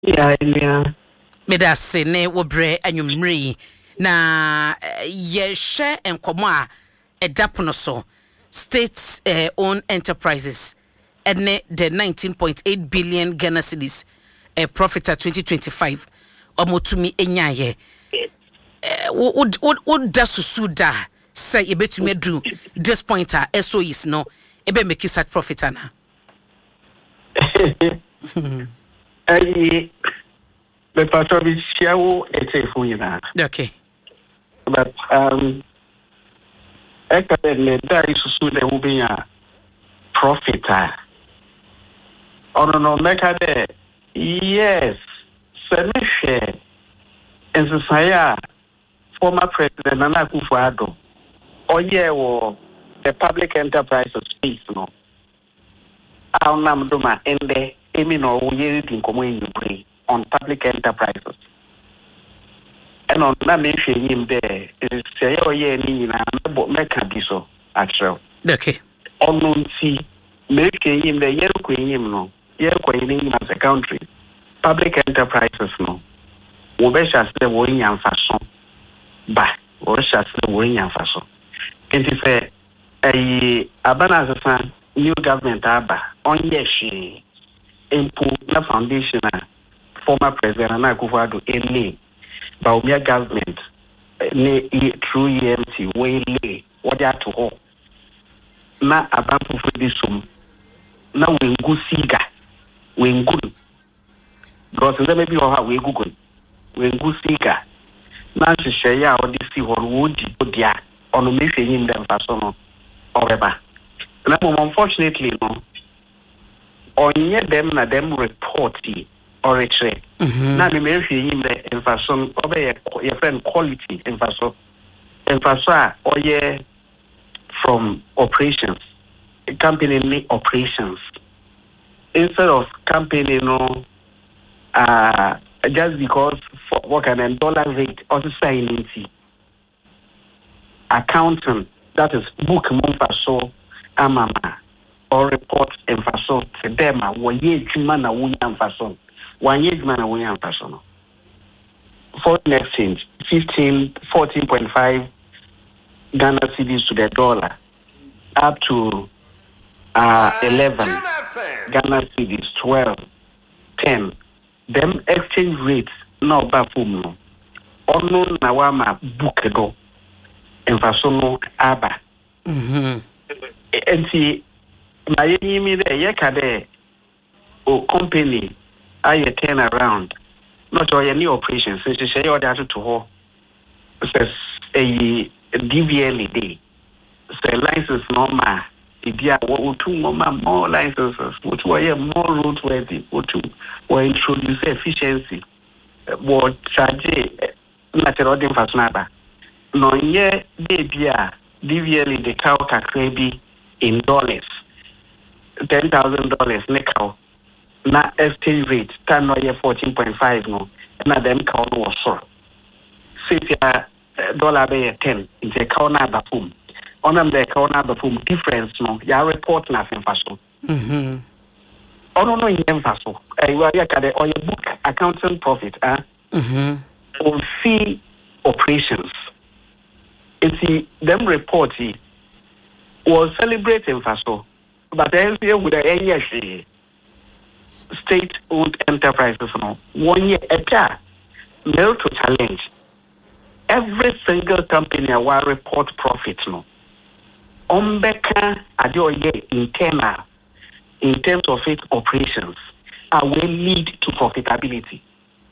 Yeah. Meda se ne wobre anwumri na ye share enkomo a edapono so state owned enterprises and the 19.8 billion Ghana cedis profit at 2025 omotumi enyaye would da susuda say you betumi do this point SOEs no ebe make such profit ana The pastor is show okay but actually that is so there will be a profit no make there yes solution and society former president Nana Akufo-Addo the public enterprise space no Doma and the Emino in Ukraine on public enterprises. And on that mention him there is say make so actual. Okay. On see make him the year him no year as a country. Public enterprises no. Obesha the win and fashion. Ba Obesha the win and fashion. And if a Abana new government aba on yeshi improve the foundation former president Nana Akufo-Addo any Baumia government through EMC way lay what they are to hold na abantu for this na wengu siga wengu because there may be how we google wengu siga na share or this see what would dia on me in them person or ever. Unfortunately, no. On them report or a trade. Now, the Mary in the infrason of your friend quality infraso or yeah from operations, company operations instead of company just because for what kind of dollar rate or signing accountant that is book monfaso. Amama or report emphasis to them one year jumana we emphasis 1 year jumana we emphasis foreign exchange 14.5 Ghana cedis to the dollar up to 11 Ghana cedis 12 10 them exchange rates no bafum no ono na wama bukedo emphasis no aba and see, my enemy there, Yakade, or company, I turn around, not all any operations, since you say all that to her, says a DVL day, say license normal, idea, what two more licenses, what were more roadworthy, what to or introduce efficiency, what charge natural infrastructure. No, yeah, baby, DVL the cow crazy. In dollars, $10,000 nickel. Na exchange rate, 14.5 no. Na them cow was so. Say dollar be 10. It's a cow na bafum. On them the cow na bafum difference no. Ya report na fashion. No in fashion. You are yakade or your book accounting profit. On fee operations. It's them report. Was celebrating Faso, but then here with the state-owned enterprises, 1 year a mail to challenge every single company will report profits. No, Ombeka adio internal in terms of its operations, will lead to profitability.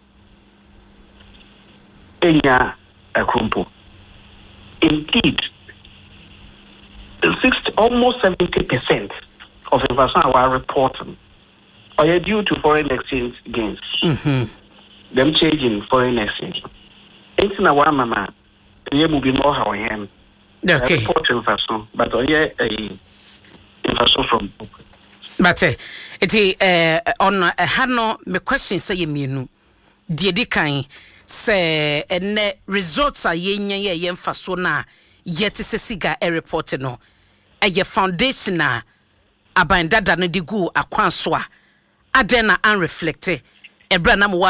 Enya Akrumpo. Indeed. Almost 70% of investors are reporting or due to foreign exchange gains. Them changing foreign exchange. It's na one mama. You will be more how I am. Okay. Report investment, but a investor from. But on a hano me question say you Diedi kan say ene results are ye mfaso na yet se siga a report no. A foundation na abandada no digu akwanso a adena unreflected ebra na mo